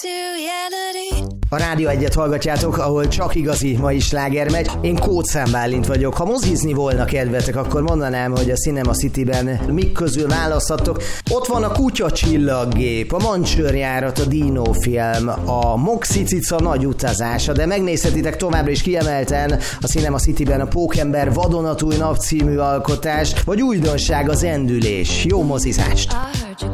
A Rádió Egyet hallgatjátok, ahol csak igazi mai sláger megy. Én Kóczám Bálint vagyok. Ha mozizni volna kedvetek, akkor mondanám, hogy a Cinema City-ben mik közül választhattok. Ott van a Kutya Csillaggép, a Mancsőrjárat, a Dino film, a Moxi Cica nagy utazása, de megnézhetitek továbbra is kiemelten a Cinema City-ben a Pókember Vadonatúj nap című alkotás, vagy újdonság az Endülés. Jó mozizást!